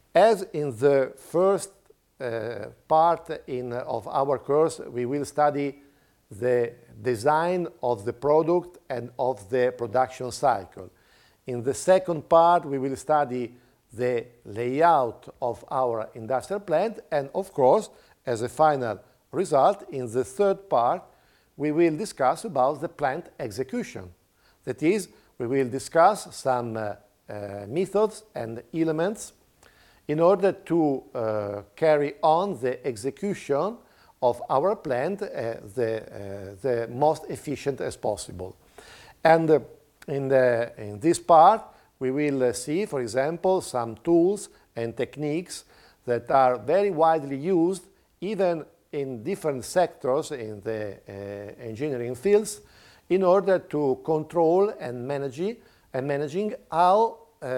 As in the first part of our course, we will study the design of the product and of the production cycle. In the second part, we will study the layout of our industrial plant, and of course, as a final result, in the third part, we will discuss about the plant execution. That is, we will discuss some methods and elements in order to carry on the execution of our plant the most efficient as possible. And in this part, we will see, for example, some tools and techniques that are very widely used, even in different sectors in the engineering fields, in order to control and managing how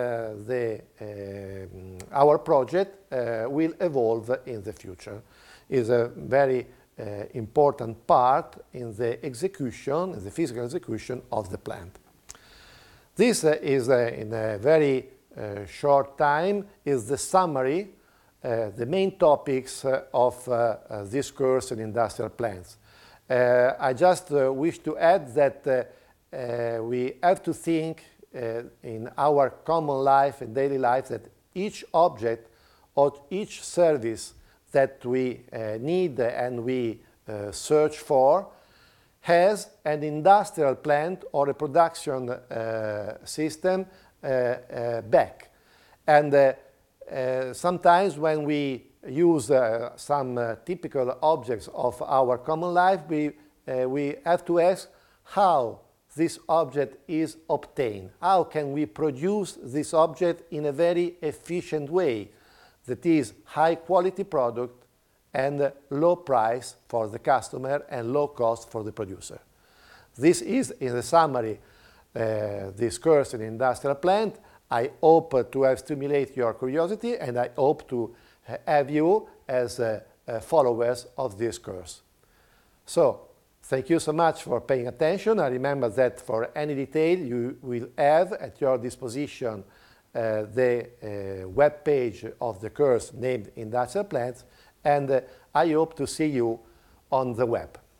our project will evolve in the future. Is a very important part in the execution, in the physical execution of the plant. This is, in a very short time, is the summary, the main topics of this course in industrial plants. I just wish to add that we have to think in our common life and daily life that each object or each service that we need and we search for has an industrial plant or a production system back. And sometimes when we use some typical objects of our common life, we have to ask how this object is obtained. How can we produce this object in a very efficient way that is high quality product and low price for the customer and low cost for the producer. This is, in a summary, this course in industrial plant. I hope to have stimulated your curiosity, and I hope to have you as followers of this course. So, thank you so much for paying attention. I remember that for any detail you will have at your disposition the web page of the course named Industrial Plants, and I hope to see you on the web.